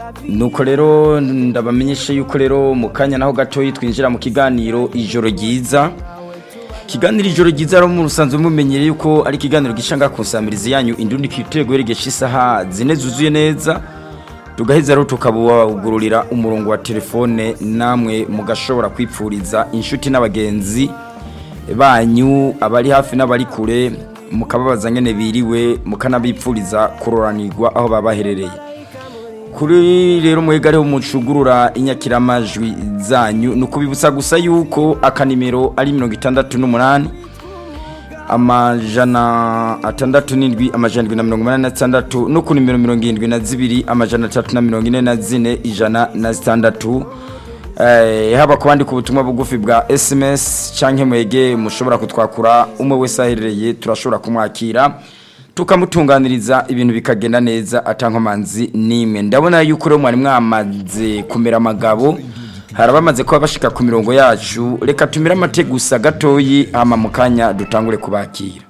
nuko rero ndabamenyesha yuko rero mu kanya naho gato twinjira mu kiganiro ijoro ryiza. Kiganiro ijoro ryiza rero mu rusanzwe mumenyereye yuko ari kiganiro gishanga kunsamiriza yanyu Indundi Kitego yeregesha isaha zine zuzuye neza. Tugaheza rero tukabugururira umurongo wa telefone namwe mugashobora kwipfuriza inshuti n'abagenzi banyu abari hafi n'abari kure mukababaza ngene biriwe mukanabipfuriza kuroranirwa aho babaherereye. Kuri rero muhegare umucugurura inyakiramajwi zanyu nukubibutsa gusa yuko akanimero ari 68 amajana 67 amajana 286 no ku nimero 72 amajana 344 ijana na 6 haba kwandika ubutumwa bugufi bwa SMS canke mwege mushobora kutwakura umwe wese aherereye turashobora kumwakira tukamutunganiriza ibintu bikagenda neza atankomanzi nimwe. Ndabona yuko rero mwari mwamaze kumera amagabo harabamaze kuba bashika ku mirongo yacu reka tumira amategusa gatoyi ama mukanya dutangure kubakira.